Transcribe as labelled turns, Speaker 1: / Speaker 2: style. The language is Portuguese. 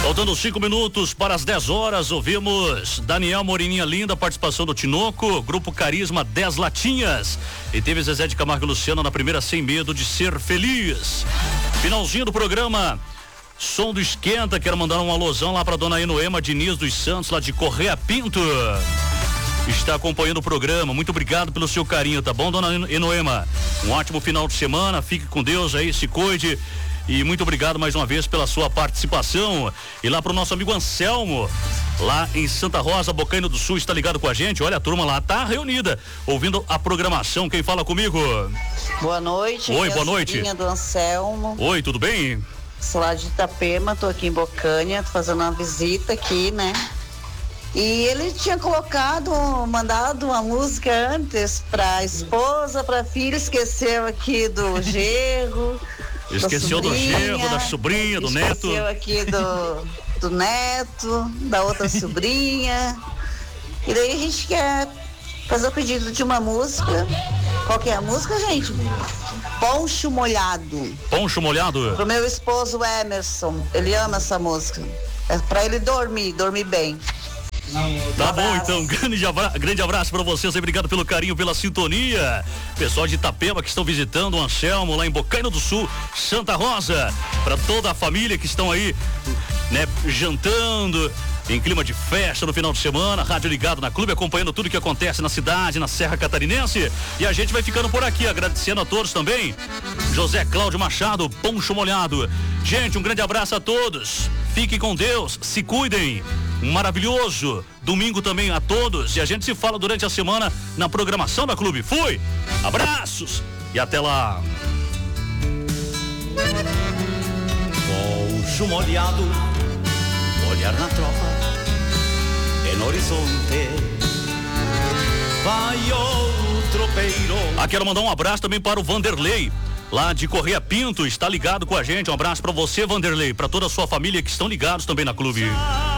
Speaker 1: Faltando 5 minutos para as 10 horas, ouvimos Daniel Morininha Linda, participação do Tinoco, Grupo Carisma 10 Latinhas. E teve Zezé de Camargo e Luciano na primeira Sem Medo de Ser Feliz. Finalzinho do programa, som do Esquenta, quero mandar um alusão lá para dona Enoema Diniz dos Santos, lá de Correia Pinto. Está acompanhando o programa, muito obrigado pelo seu carinho, tá bom, dona Enoema? Um ótimo final de semana, fique com Deus aí, se cuide. E muito obrigado mais uma vez pela sua participação. E lá pro nosso amigo Anselmo, lá em Santa Rosa, Bocaina do Sul, está ligado com a gente. Olha, a turma lá tá reunida, ouvindo a programação. Quem fala comigo?
Speaker 2: Boa noite.
Speaker 1: Oi, boa noite.
Speaker 2: Do Anselmo.
Speaker 1: Oi, tudo bem?
Speaker 2: Sou lá de Itapema, tô aqui em Bocaina, tô fazendo uma visita aqui, né? E ele tinha mandado uma música antes pra esposa, pra filha, esqueceu aqui do genro.
Speaker 1: Esqueceu do genro, da sobrinha, do neto.
Speaker 2: Esqueceu aqui do neto, da outra sobrinha. E daí a gente quer fazer o pedido de uma música. Qual que é a música, gente? Poncho Molhado.
Speaker 1: Poncho Molhado?
Speaker 2: Pro meu esposo Emerson. Ele ama essa música. É pra ele dormir bem.
Speaker 1: Tá bom, então, grande abraço pra vocês, obrigado pelo carinho, pela sintonia. Pessoal de Itapema que estão visitando o Anselmo lá em Bocaina do Sul, Santa Rosa, pra toda a família que estão aí, né, jantando em clima de festa no final de semana, rádio ligado na Clube, acompanhando tudo que acontece na cidade, na Serra Catarinense. E a gente vai ficando por aqui, agradecendo a todos também. José Cláudio Machado, Poncho Molhado. Gente, um grande abraço a todos. Fiquem com Deus, se cuidem. Um maravilhoso domingo também a todos. E a gente se fala durante a semana na programação da Clube. Fui! Abraços! E até lá!
Speaker 3: Poncho molhado, olhar na tropa, no horizonte, vai o tropeiro.
Speaker 1: Quero mandar um abraço também para o Vanderlei, lá de Correia Pinto, está ligado com a gente. Um abraço para você, Vanderlei, para toda a sua família que estão ligados também na Clube.